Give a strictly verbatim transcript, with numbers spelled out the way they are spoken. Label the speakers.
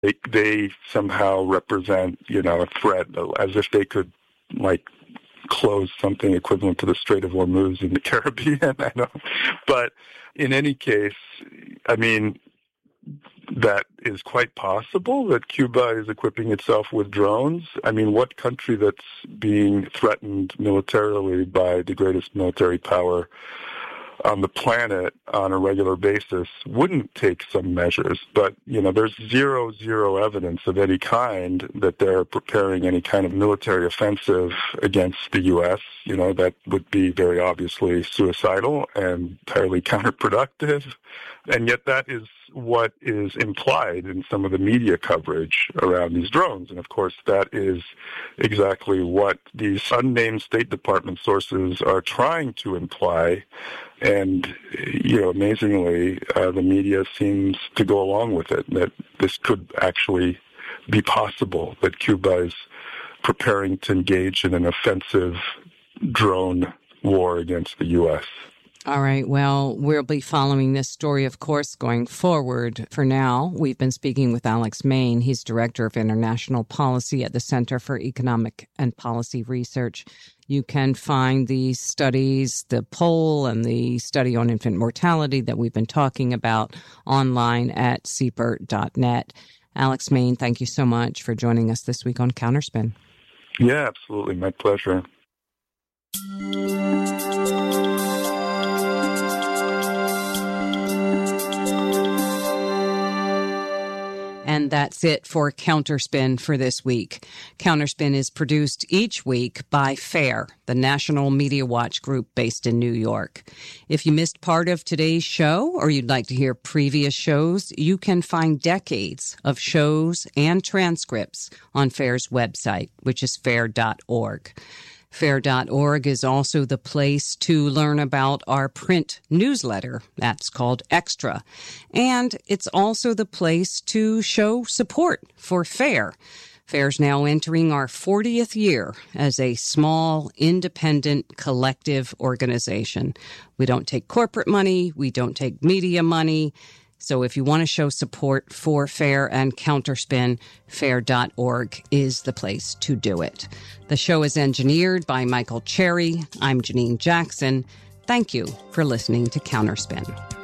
Speaker 1: They, they somehow represent, you know, a threat, as if they could, like, close something equivalent to the Strait of Hormuz in the Caribbean. I know. But in any case, I mean, that is quite possible that Cuba is equipping itself with drones. I mean, what country that's being threatened militarily by the greatest military power on the planet on a regular basis wouldn't take some measures? But, you know, there's zero, zero evidence of any kind that they're preparing any kind of military offensive against the U S. You know, that would be very obviously suicidal and entirely counterproductive. And yet that is what is implied in some of the media coverage around these drones. And of course, that is exactly what these unnamed State Department sources are trying to imply. And, you know, amazingly, uh, the media seems to go along with it, that this could actually be possible, that Cuba is preparing to engage in an offensive drone war against the U S.
Speaker 2: All right. Well, we'll be following this story, of course, going forward. For now, we've been speaking with Alex Main. He's Director of International Policy at the Center for Economic and Policy Research. You can find the studies, the poll and the study on infant mortality that we've been talking about online at C B E R T dot net. Alex Main, thank you so much for joining us this week on Counterspin.
Speaker 1: Yeah, absolutely. My pleasure.
Speaker 2: And that's it for Counterspin for this week. Counterspin is produced each week by FAIR, the National Media Watch group based in New York. If you missed part of today's show or you'd like to hear previous shows, you can find decades of shows and transcripts on FAIR's website, which is fair dot org. fair dot org is also the place to learn about our print newsletter. That's called Extra. And it's also the place to show support for FAIR. FAIR's now entering our fortieth year as a small, independent, collective organization. We don't take corporate money. We don't take media money. So if you want to show support for FAIR and Counterspin, fair dot org is the place to do it. The show is engineered by Michael Cherry. I'm Janine Jackson. Thank you for listening to Counterspin.